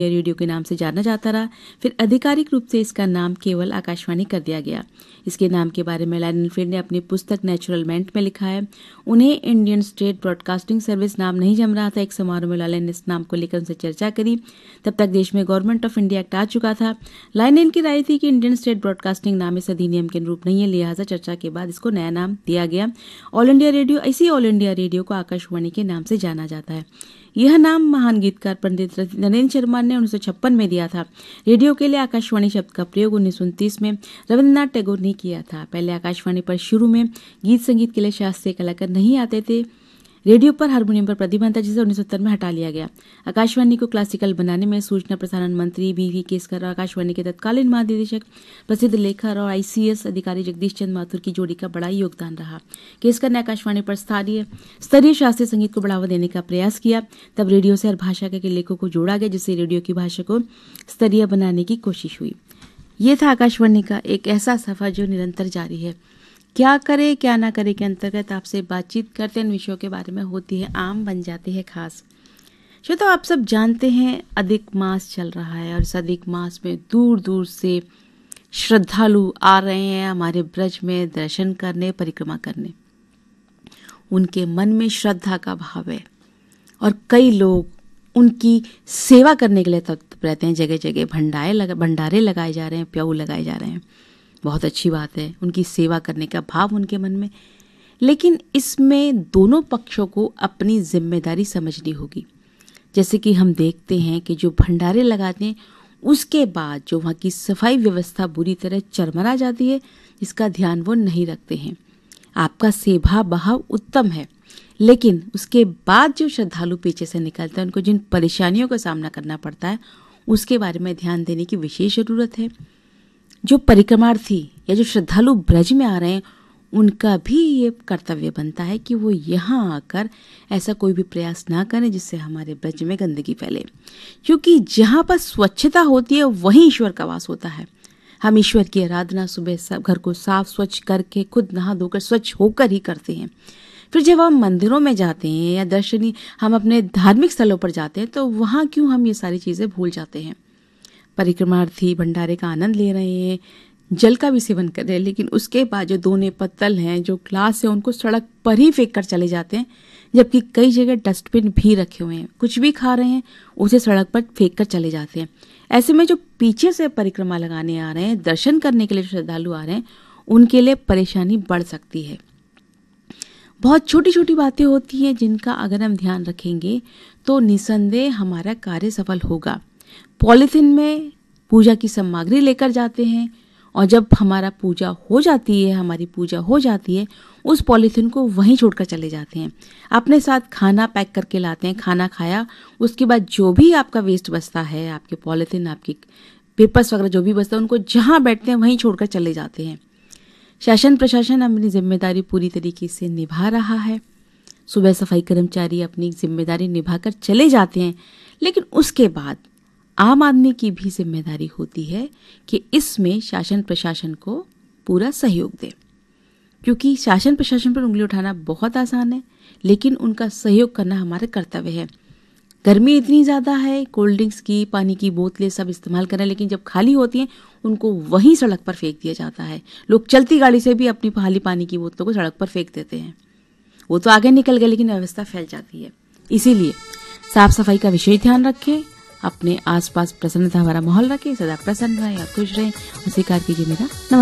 Radio के नाम से जाना जाता रहा। फिर आधिकारिक रूप से इसका नाम केवल आकाशवाणी कर दिया गया। इसके नाम के बारे में लायनल फील्ड ने अपनी पुस्तक नेचुरलमेंट में लिखा है। उन्हें इंडियन स्टेट ब्रॉडकास्टिंग सर्विस नाम नहीं जम रहा था। एक समारोह में लायनल ने इस नाम को लेकर उनसे चर्चा करी। तब तक देश में गवर्नमेंट ऑफ इंडिया एक्ट आ चुका था। लायनल की राय थी कि इंडियन स्टेट ब्रॉडकास्टिंग नाम इस अधिनियम के अनुरूप नहीं है, लिहाजा चर्चा के बाद इसको नया नाम दिया गया ऑल इंडिया रेडियो। इसी ऑल इंडिया रेडियो को आकाशवाणी के नाम से जाना जाता है। यह नाम महान गीतकार पंडित नरेंद्र शर्मा ने 1956 में दिया था। रेडियो के लिए आकाशवाणी शब्द का प्रयोग 1929 में रविन्द्रनाथ टैगोर ने किया था। पहले आकाशवाणी पर शुरू में गीत संगीत के लिए शास्त्रीय कलाकार नहीं आते थे। रेडियो पर हारमोनियम पर प्रतिबंध था, जिसे 1970 में हटा लिया गया। आकाशवाणी को क्लासिकल बनाने में सूचना प्रसारण मंत्री वी केसकर और आकाशवाणी के तत्कालीन महानिदेशक प्रसिद्ध लेखक और ICS अधिकारी जगदीश चंद्र माथुर की जोड़ी का बड़ा योगदान रहा। केसकर ने आकाशवाणी पर स्तरीय शास्त्रीय संगीत को बढ़ावा देने का प्रयास किया। तब रेडियो से हर भाषा के लेखकों को जोड़ा गया, जिससे रेडियो की भाषा को स्तरीय बनाने की कोशिश हुई। ये था आकाशवाणी का एक ऐसा सफर जो निरंतर जारी है। क्या करे क्या ना करे के अंतर्गत आपसे बातचीत करते हैं, इन विषयों के बारे में होती है आम, बन जाती है खास। श्रोताओ, आप सब जानते हैं अधिक मास चल रहा है और इस अधिक मास में दूर दूर से श्रद्धालु आ रहे हैं हमारे ब्रज में दर्शन करने, परिक्रमा करने। उनके मन में श्रद्धा का भाव है और कई लोग उनकी सेवा करने के लिए तत्पर रहते हैं। जगह जगह भंडारे लगाए जा रहे हैं, प्याऊ लगाए जा रहे हैं। बहुत अच्छी बात है, उनकी सेवा करने का भाव उनके मन में। लेकिन इसमें दोनों पक्षों को अपनी जिम्मेदारी समझनी होगी। जैसे कि हम देखते हैं कि जो भंडारे लगाते हैं उसके बाद जो वहाँ की सफाई व्यवस्था बुरी तरह चरमरा जाती है, जिसका ध्यान वो नहीं रखते हैं। आपका सेवा भाव उत्तम है, लेकिन उसके बाद जो श्रद्धालु पीछे से निकलते हैं, उनको जिन परेशानियों का सामना करना पड़ता है, उसके बारे में ध्यान देने की विशेष जरूरत है। जो परिक्रमार्थी या जो श्रद्धालु ब्रज में आ रहे हैं, उनका भी ये कर्तव्य बनता है कि वो यहाँ आकर ऐसा कोई भी प्रयास ना करें जिससे हमारे ब्रज में गंदगी फैले, क्योंकि जहाँ पर स्वच्छता होती है वहीं ईश्वर का वास होता है। हम ईश्वर की आराधना सुबह सब घर को साफ स्वच्छ करके, खुद नहा धोकर स्वच्छ होकर ही करते हैं। फिर जब हम मंदिरों में जाते हैं या दर्शनीय हम अपने धार्मिक स्थलों पर जाते हैं, तो वहाँ क्यों हम ये सारी चीज़ें भूल जाते हैं। परिक्रमार्थी भंडारे का आनंद ले रहे हैं, जल का भी सेवन कर रहे हैं, लेकिन उसके बाद जो दोने पत्तल हैं, जो ग्लास है, उनको सड़क पर ही फेंक कर चले जाते हैं। जबकि कई जगह डस्टबिन भी रखे हुए हैं, कुछ भी खा रहे हैं उसे सड़क पर फेंक कर चले जाते हैं। ऐसे में जो पीछे से परिक्रमा लगाने आ रहे हैं, दर्शन करने के लिए श्रद्धालु आ रहे हैं, उनके लिए परेशानी बढ़ सकती है। बहुत छोटी छोटी बातें होती हैं जिनका अगर हम ध्यान रखेंगे तो निसंदेह हमारा कार्य सफल होगा। पॉलिथीन में पूजा की सामग्री लेकर जाते हैं और जब हमारी पूजा हो जाती है, उस पॉलिथीन को वहीं छोड़कर चले जाते हैं। अपने साथ खाना पैक करके लाते हैं, खाना खाया, उसके बाद जो भी आपका वेस्ट बचता है, आपके पॉलिथीन, आपके पेपर्स वगैरह जो भी बचता है, उनको जहाँ बैठते हैं वहीं छोड़कर चले जाते हैं। शासन प्रशासन अपनी जिम्मेदारी पूरी तरीके से निभा रहा है। सुबह सफाई कर्मचारी अपनी जिम्मेदारी निभाकर चले जाते हैं, लेकिन उसके बाद आम आदमी की भी जिम्मेदारी होती है कि इसमें शासन प्रशासन को पूरा सहयोग दे, क्योंकि शासन प्रशासन पर उंगली उठाना बहुत आसान है, लेकिन उनका सहयोग करना हमारा कर्तव्य है। गर्मी इतनी ज़्यादा है, कोल्ड ड्रिंक्स की, पानी की बोतलें सब इस्तेमाल कर रहे हैं, लेकिन जब खाली होती हैं उनको वहीं सड़क पर फेंक दिया जाता है। लोग चलती गाड़ी से भी अपनी खाली पानी की बोतलों को सड़क पर फेंक देते हैं। वो तो आगे निकल गए, लेकिन व्यवस्था फैल जाती है। इसीलिए साफ सफाई का विशेष ध्यान रखें, अपने आसपास प्रसन्नता भरा माहौल रखें, सदा प्रसन्न रहें और खुश रहें। उसी कार कीजिए। मेरा नमस्कार।